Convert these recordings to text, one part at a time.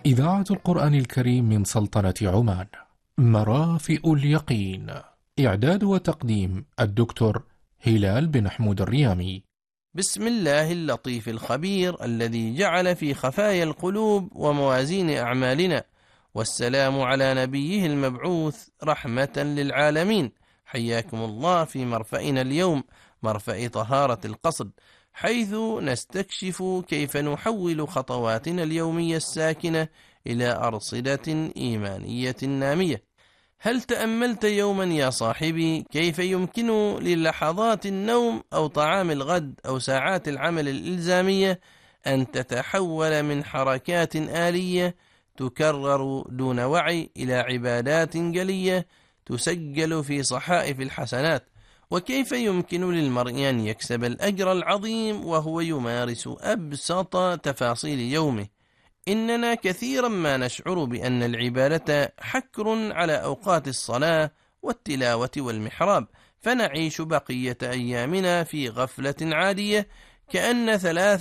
إذاعة القرآن الكريم من سلطنة عمان. مرافئ اليقين. إعداد وتقديم الدكتور هلال بن حمود الريامي. بسم الله اللطيف الخبير الذي جعل في خفايا القلوب وموازين أعمالنا، والسلام على نبيه المبعوث رحمة للعالمين. حياكم الله في مرفأنا اليوم، مرفأ طهارة القصد، حيث نستكشف كيف نحول خطواتنا اليومية الساكنة إلى أرصدة إيمانية نامية. هل تأملت يوما يا صاحبي كيف يمكن للحظات النوم أو طعام الغد أو ساعات العمل الإلزامية أن تتحول من حركات آلية تكرر دون وعي إلى عبادات جلية تسجل في صحائف الحسنات؟ وكيف يمكن للمرء أن يكسب الأجر العظيم وهو يمارس أبسط تفاصيل يومه؟ إننا كثيرا ما نشعر بأن العبادة حكر على أوقات الصلاة والتلاوة والمحراب، فنعيش بقية أيامنا في غفلة عادية، كأن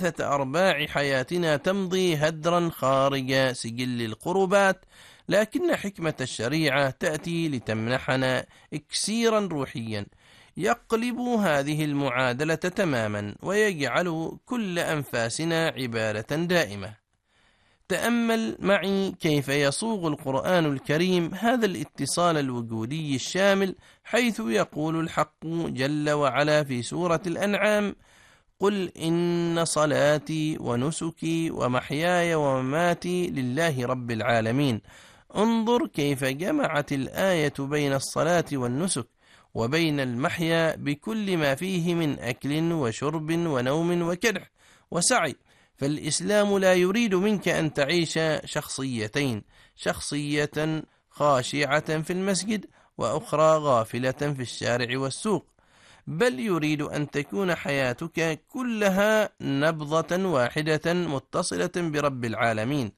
3/4 حياتنا تمضي هدرا خارج سجل القربات. لكن حكمة الشريعة تأتي لتمنحنا إكسيرا روحيا يقلب هذه المعادلة تماما ويجعل كل أنفاسنا عبادة دائمة. تأمل معي كيف يصوغ القرآن الكريم هذا الاتصال الوجودي الشامل، حيث يقول الحق جل وعلا في سورة الأنعام: قل إن صلاتي ونسكي ومحياي ومماتي لله رب العالمين. انظر كيف جمعت الآية بين الصلاة والنسك وبين المحيا بكل ما فيه من أكل وشرب ونوم وكدح وسعي. فالإسلام لا يريد منك أن تعيش شخصيتين، شخصية خاشعة في المسجد وأخرى غافلة في الشارع والسوق، بل يريد أن تكون حياتك كلها نبضة واحدة متصلة برب العالمين،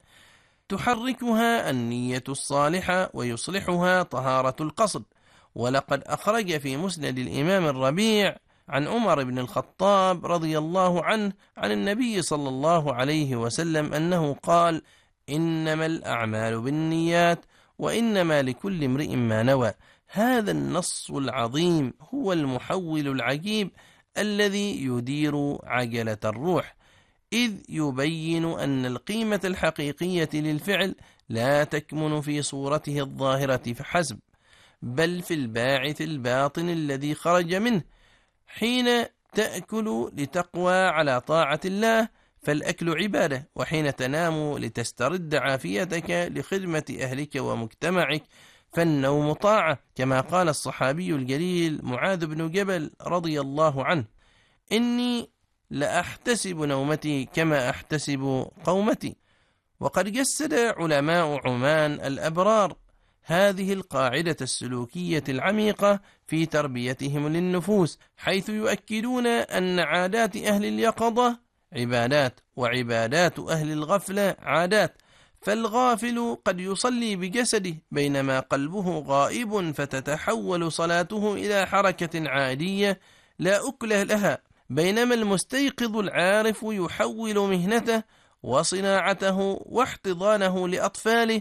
تحركها النية الصالحة ويصلحها طهارة القصد. ولقد أخرج في مسند الإمام الربيع عن عمر بن الخطاب رضي الله عنه عن النبي صلى الله عليه وسلم أنه قال: إنما الأعمال بالنيات وإنما لكل امرئ ما نوى. هذا النص العظيم هو المحول العجيب الذي يدير عجلة الروح، إذ يبين أن القيمة الحقيقية للفعل لا تكمن في صورته الظاهرة فحسب، بل في الباعث الباطن الذي خرج منه. حين تأكل لتقوى على طاعة الله فالأكل عبادة، وحين تنام لتسترد عافيتك لخدمة أهلك ومجتمعك فالنوم طاعة، كما قال الصحابي الجليل معاذ بن جبل رضي الله عنه: إني لأحتسب نومتي كما أحتسب قومتي. وقد جسد علماء عمان الأبرار هذه القاعدة السلوكية العميقة في تربيتهم للنفوس، حيث يؤكدون أن عادات أهل اليقظة عبادات وعبادات أهل الغفلة عادات. فالغافل قد يصلي بجسده بينما قلبه غائب، فتتحول صلاته إلى حركة عادية لا أكل لها، بينما المستيقظ العارف يحول مهنته وصناعته واحتضانه لأطفاله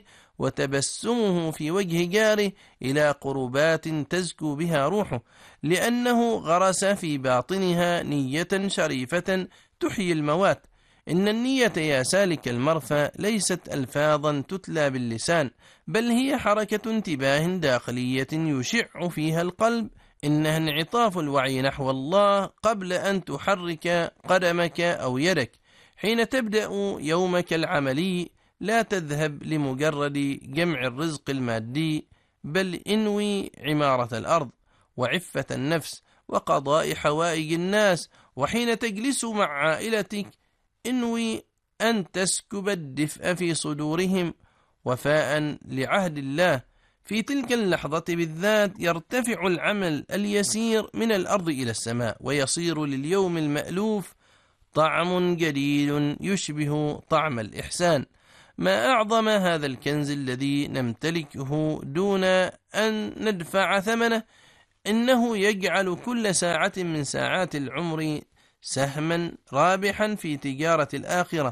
وتبسمه في وجه جاره إلى قربات تزكو بها روحه، لأنه غرس في باطنها نية شريفة تحيي الموات. إن النية يا سالك المرثى ليست ألفاظا تتلى باللسان، بل هي حركة انتباه داخلية يشع فيها القلب، إنها انعطاف الوعي نحو الله قبل أن تحرك قدمك أو يدك. حين تبدأ يومك العملي لا تذهب لمجرد جمع الرزق المادي، بل انوي عمارة الأرض وعفة النفس وقضاء حوائج الناس. وحين تجلس مع عائلتك انوي أن تسكب الدفء في صدورهم وفاء لعهد الله. في تلك اللحظة بالذات يرتفع العمل اليسير من الأرض إلى السماء، ويصير لليوم المألوف طعم جديد يشبه طعم الإحسان. ما أعظم هذا الكنز الذي نمتلكه دون أن ندفع ثمنه، إنه يجعل كل ساعة من ساعات العمر سهما رابحا في تجارة الآخرة،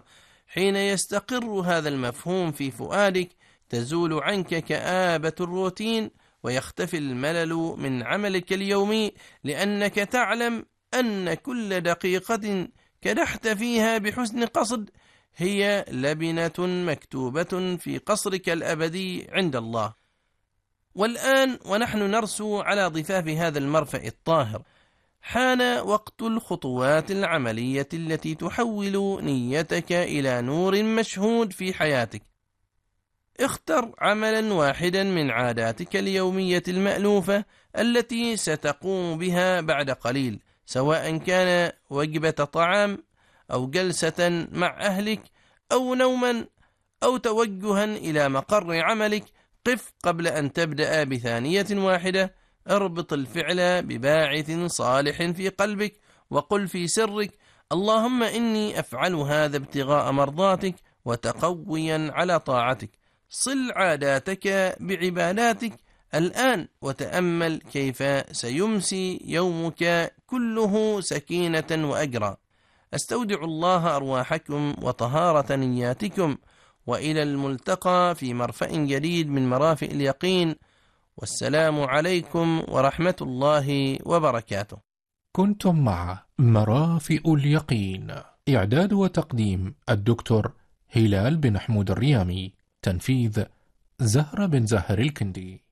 حين يستقر هذا المفهوم في فؤادك تزول عنك كآبة الروتين ويختفي الملل من عملك اليومي، لأنك تعلم أن كل دقيقة كدحت فيها بحسن قصد هي لبنة مكتوبة في قصرك الأبدي عند الله. والآن ونحن نرسو على ضفاف هذا المرفأ الطاهر، حان وقت الخطوات العملية التي تحول نيتك إلى نور مشهود في حياتك. اختر عملا واحدا من عاداتك اليومية المألوفة التي ستقوم بها بعد قليل، سواء كان وجبة طعام أو جلسة مع أهلك أو نوما أو توجها إلى مقر عملك. قف قبل أن تبدأ بثانية واحدة، اربط الفعل بباعث صالح في قلبك وقل في سرك: اللهم إني أفعل هذا ابتغاء مرضاتك وتقويا على طاعتك. صل عاداتك بعباداتك الآن وتأمل كيف سيمسي يومك كله سكينة وأجرا. أستودع الله أرواحكم وطهارة نياتكم، وإلى الملتقى في مرفأ جديد من مرافئ اليقين، والسلام عليكم ورحمة الله وبركاته. كنتم مع مرافئ اليقين، إعداد وتقديم الدكتور هلال بن حمود الريامي، تنفيذ زهرة بن زهر الكندي.